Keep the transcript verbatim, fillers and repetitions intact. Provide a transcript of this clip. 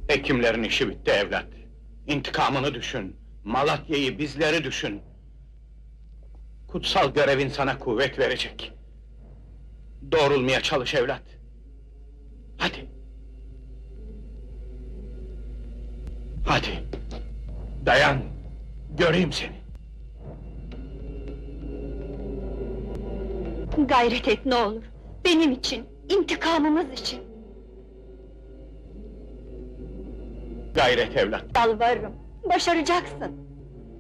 Hekimlerin işi bitti evlat. İntikamını düşün, Malatya'yı, bizleri düşün. Kutsal görevin sana kuvvet verecek. Doğrulmaya çalış evlat. Hadi! Hadi! Dayan! Göreyim seni! Gayret et ne olur! Benim için, intikamımız için! Gayret evlat! Yalvarırım, başaracaksın!